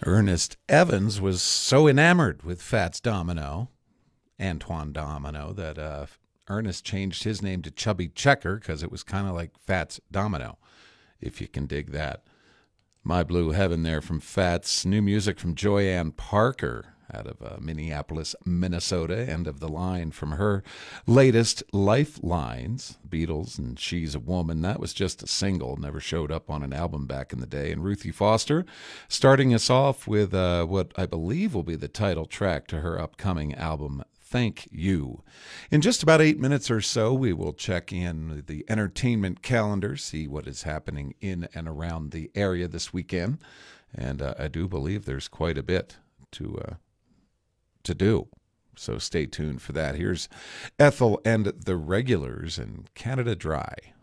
Ernest Evans was so enamored with Fats Domino, Antoine Domino, that Ernest changed his name to Chubby Checker because it was kind of like Fats Domino, if you can dig that. My Blue Heaven there from Fats. New music from Joyanne Parker out of Minneapolis, Minnesota. End of the line from her latest Lifelines, Beatles and She's a Woman. That was just a single, never showed up on an album back in the day. And Ruthie Foster starting us off with what I believe will be the title track to her upcoming album, Thank You. In just about 8 minutes or so, we will check in the entertainment calendar, see what is happening in and around the area this weekend. And I do believe there's quite a bit to do. So stay tuned for that. Here's Ethel and the Regulars and Canada Dry.